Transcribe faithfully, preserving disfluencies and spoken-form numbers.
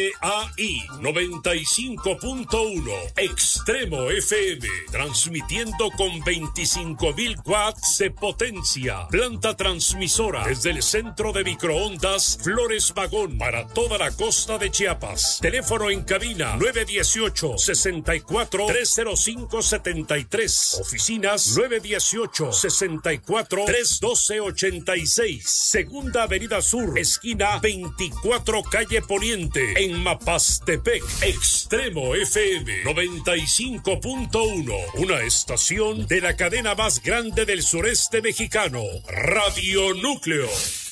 P A I noventa y cinco punto uno, Extremo F M, transmitiendo con veinticinco mil watts de potencia. Planta transmisora desde el centro de microondas Flores Magón para toda la costa de Chiapas. Teléfono en cabina nueve dieciocho, sesenta y cuatro, trescientos cinco setenta y tres. Oficinas nueve dieciocho, sesenta y cuatro, trescientos doce ochenta y seis. Segunda Avenida Sur, esquina veinticuatro calle Poniente, en Mapastepec. Extremo F M noventa y cinco punto uno, una estación de la cadena más grande del sureste mexicano, Radio Núcleo.